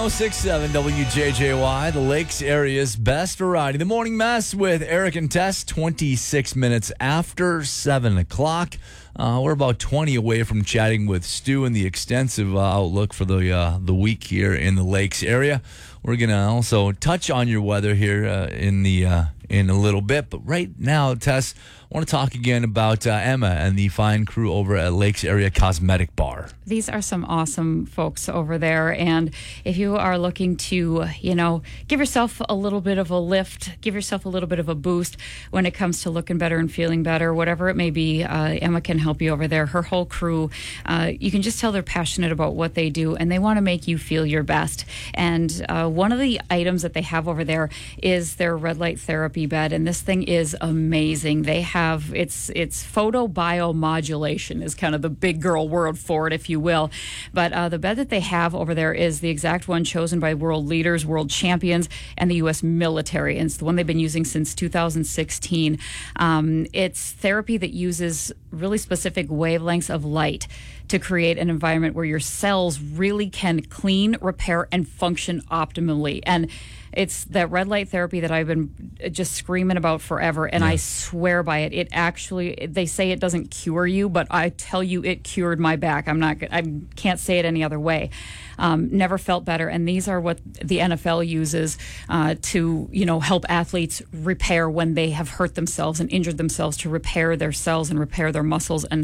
106.7 WJJY, the Lakes area's best variety. The Morning Mess with Eric and Tess, 26 minutes after 7 o'clock. We're about 20 away from chatting with Stu and the extensive outlook for the week here in the Lakes area. We're going to also touch on your weather here in a little bit. But right now, Tess, I want to talk again about Emma and the fine crew over at Lakes Area Cosmetic Bar. These are some awesome folks over there. And if you are looking to, give yourself a little bit of a lift, give yourself a little bit of a boost when it comes to looking better and feeling better, whatever it may be, Emma can help you over there. Her whole crew, you can just tell they're passionate about what they do and they want to make you feel your best. And one of the items that they have over there is their red light therapy bed. And this thing is amazing. They have it's photobiomodulation is kind of the big girl word for it, if you will. But the bed that they have over there is the exact one chosen by world leaders, world champions, and the U.S. military. And it's the one they've been using since 2016. It's therapy that uses really specific wavelengths of light to create an environment where your cells really can clean, repair, and function optimally. And it's that red light therapy that I've been just screaming about forever, and I swear by it. It actually, they say it doesn't cure you, but I tell you it cured my back. I can't say it any other way. Never felt better, and these are what the NFL uses to, help athletes repair when they have hurt themselves and injured themselves, to repair their cells and repair their muscles, and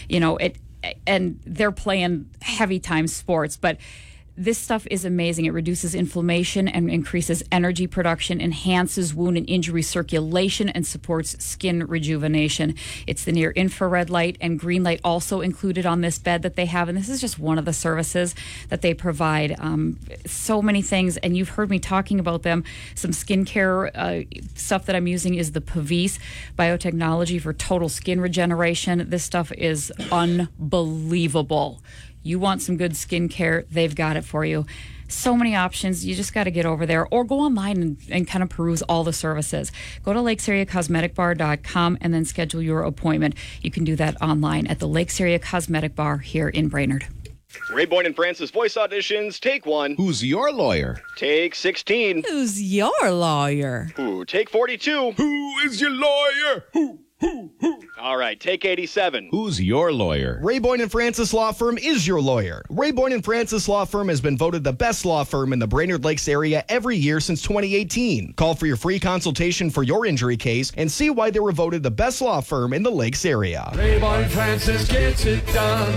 and they're playing heavy time sports, but this stuff is amazing. It reduces inflammation and increases energy production, enhances wound and injury circulation, and supports skin rejuvenation. It's the near infrared light and green light also included on this bed that they have. And this is just one of the services that they provide. So many things. And you've heard me talking about them. Some skincare stuff that I'm using is the Pavise biotechnology for total skin regeneration. This stuff is unbelievable. You want some good skincare, they've got it for you. So many options. You just got to get over there or go online and kind of peruse all the services. Go to lakesareacosmeticbar.com and then schedule your appointment. You can do that online at the Lakes Area Cosmetic Bar here in Brainerd. Ray Boyne and Francis voice auditions, take 1. Who's your lawyer? Take 16. Who's your lawyer? Ooh, take 42. Who is your lawyer? Who? All right, take 87. Who's your lawyer? Ray Boyne and Francis Law Firm is your lawyer. Ray Boyne and Francis Law Firm has been voted the best law firm in the Brainerd Lakes area every year since 2018. Call for your free consultation for your injury case and see why they were voted the best law firm in the Lakes area. Ray Boyne and Francis gets it done.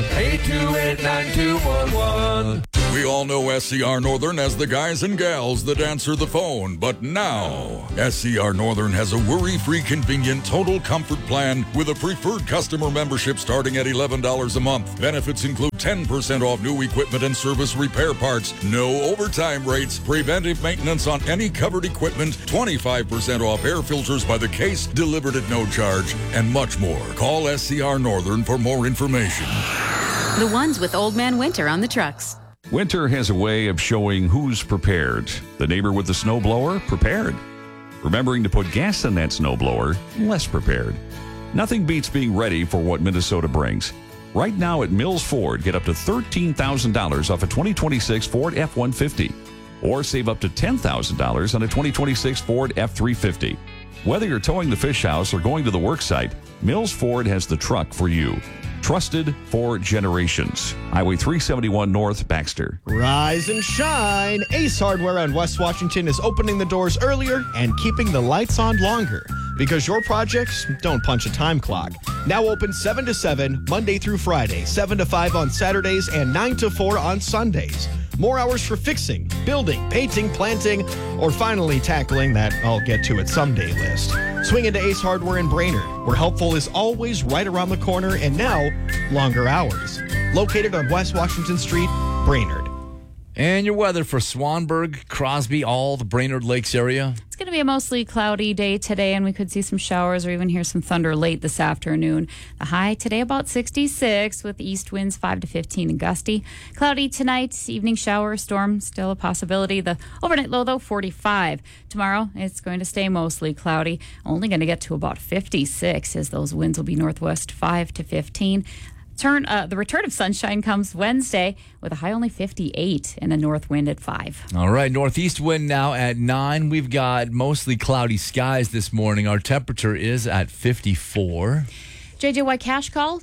828-9211. We all know SCR Northern as the guys and gals that answer the phone, but now SCR Northern has a worry-free, convenient, total comfort plan with a preferred customer membership starting at $11 a month. Benefits include 10% off new equipment and service repair parts, no overtime rates, preventive maintenance on any covered equipment, 25% off air filters by the case, delivered at no charge, and much more. Call SCR Northern for more information. The ones with Old Man Winter on the trucks. Winter has a way of showing who's prepared. The neighbor with the snowblower, prepared. Remembering to put gas in that snowblower, less prepared. Nothing beats being ready for what Minnesota brings. Right now at Mills Ford, get up to $13,000 off a 2026 Ford F-150. Or save up to $10,000 on a 2026 Ford F-350. Whether you're towing the fish house or going to the work site, Mills Ford has the truck for you. Trusted for generations. Highway 371 North, Baxter. Rise and shine. Ace Hardware on West Washington is opening the doors earlier and keeping the lights on longer because your projects don't punch a time clock. Now open 7 to 7, Monday through Friday, 7 to 5 on Saturdays, and 9 to 4 on Sundays. More hours for fixing, building, painting, planting, or finally tackling that I'll get to it someday list. Swing into Ace Hardware in Brainerd, where helpful is always right around the corner and now longer hours. Located on West Washington Street, Brainerd. And your weather for Swanberg, Crosby, all the Brainerd Lakes area. It's going to be a mostly cloudy day today, and we could see some showers or even hear some thunder late this afternoon. The high today about 66 with east winds 5 to 15 and gusty. Cloudy tonight, evening shower, storm still a possibility. The overnight low, though, 45. Tomorrow, it's going to stay mostly cloudy. Only going to get to about 56 as those winds will be northwest 5 to 15. The return of sunshine comes Wednesday with a high only 58 and a north wind at 5. All right, northeast wind now at 9. We've got mostly cloudy skies this morning. Our temperature is at 54. JJY cash call,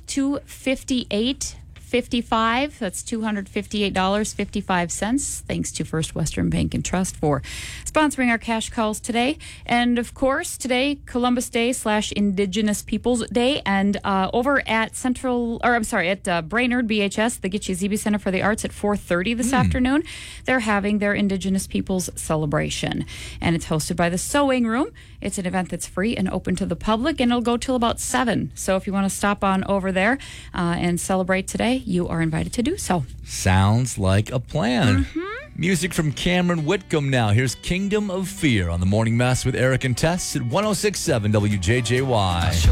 $258.55. That's $258.55. Thanks to First Western Bank and Trust for sponsoring our cash calls today. And of course, today, Columbus Day / Indigenous Peoples Day. And over at Brainerd BHS, the Gitche Zibi Center for the Arts at 4:30 this afternoon, they're having their Indigenous Peoples celebration. And it's hosted by the Sewing Room. It's an event that's free and open to the public, and it'll go till about 7. So if you want to stop on over there and celebrate today, you are invited to do so. Sounds like a plan. Music from Cameron Whitcomb now. Here's Kingdom of Fear on the Morning Mess with Eric and Tess at 106.7 WJJY.